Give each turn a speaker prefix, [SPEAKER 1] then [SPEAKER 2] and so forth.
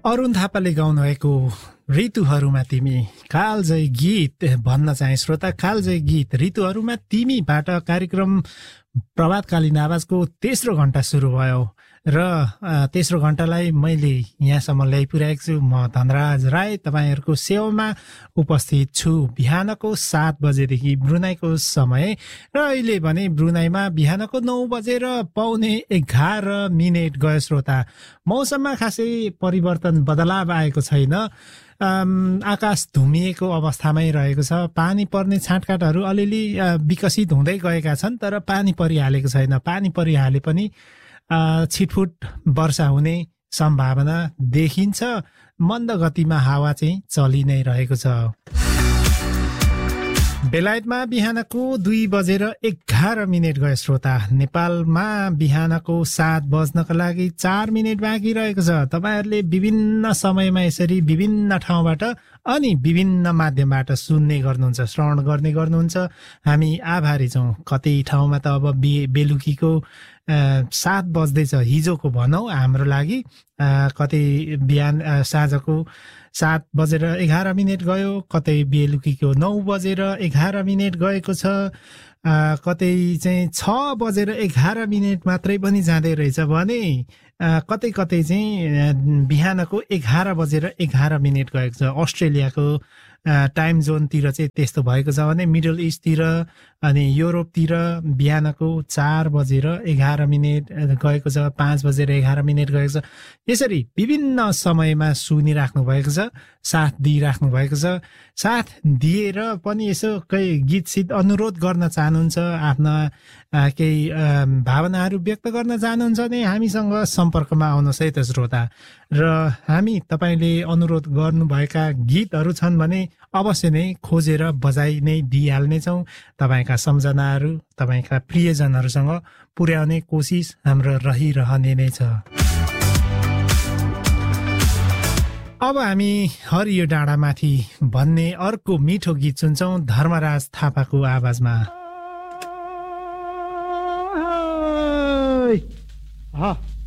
[SPEAKER 1] अरुण थापाले गाउनुभएको ऋतुहरूमा तिमी कालजय गीत भन्न चाहे श्रोता, कालजय गीत ऋतुहरूमा तिमीबाट कार्यक्रम प्रभातकालीन आवाजको तेस्रो घण्टा सुरु भयो र तेस्रो घण्टालाई मैले यहाँसम्म ल्याइपुर्याएको छु। म धनराज राई तपाईँहरूको सेवामा उपस्थित छु। बिहानको 7 बजेदेखि ब्रुनाईको समय र अहिले भने ब्रुनाईमा बिहानको 9 बजेर पाउने 11 मिनेट गयो श्रोता। मौसममा खासै परिवर्तन बदलाव आएको छैन। आकाश धुमिएको अवस्थामै रहेको छ। पानी पर्ने छाँटकाँटहरू अलिअलि विकसित हुँदै गएका छन्, तर पानी परिहालेको छैन। पानी परिहाले पनि छिटफुट वर्षा हुने सम्भावना देखिन्छ। मन्द गतिमा हावा चाहिँ चलि नै रहेको छ। बेलायतमा बिहानको 2 बजेर 11 मिनेट गयो श्रोता। नेपालमा बिहानको 7 बज्नको लागि 4 मिनेट बाँकी रहेको छ। तपाईहरूले विभिन्न समयमा यसरी विभिन्न ठाउँबाट अनि विभिन्न माध्यमबाट सुन्ने गर्नुहुन्छ, श्रवण गर्ने गर्नुहुन्छ। हामी आभारी छौँ। कतै ठाउँमा त अब बेलुकीको 7 बज्दैछ, हिजोको भनौँ हाम्रो लागि। कतै बिहान साँझको 7 बजेर 11 मिनेट गयो, कतै बेलुकीको 9 बजेर 11 मिनेट गएको छ, कतै चाहिँ 6 बजेर 11 मिनेट मात्रै पनि जाँदै रहेछ भने कतै कतै चाहिँ बिहानको 11 बजेर 11 मिनेट गएको छ। अस्ट्रेलियाको टाइम जोनतिर चाहिँ त्यस्तो भएको छ भने मिडल इस्टतिर अनि युरोपतिर बिहानको 4 बजेर 11 मिनेट गएको छ, 5 बजेर 11 मिनेट गएको छ। यसरी विभिन्न समयमा सुनिराख्नु भएको छ, साथ दिइराख्नु भएको छ। साथ दिएर पनि यसो केही गीत अनुरोध गर्न चाहनुहुन्छ, आफ्ना केही भावनाहरू व्यक्त गर्न चाहनुहुन्छ भने हामीसँग सम्पर्कमा आउनुहोस् है त श्रोता। र हामी तपाईँले अनुरोध गर्नुभएका गीतहरू छन् भने अवश्य नै खोजेर बजाइ नै दिइहाल्नेछौँ। तपाईँका सम्झनाहरू तपाईँका प्रियजनहरूसँग पुर्याउने कोसिस हाम्रो रहिरहने नै छ। अब हामी हरियो डाँडामाथि भन्ने अर्को मिठो गीत सुन्छौँ धर्मराज थापाको आवाजमा।
[SPEAKER 2] हाँ